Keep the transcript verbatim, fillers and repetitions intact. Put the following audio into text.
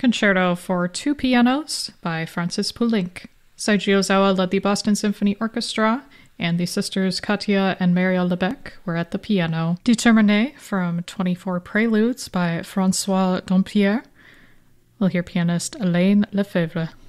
Concerto for Two Pianos by Francis Poulenc. Seiji Ozawa led the Boston Symphony Orchestra, and the sisters Katia and Maria Lebec were at the piano. Déterminé from twenty-four Preludes by François Dompierre. We'll hear pianist Hélène Lefebvre.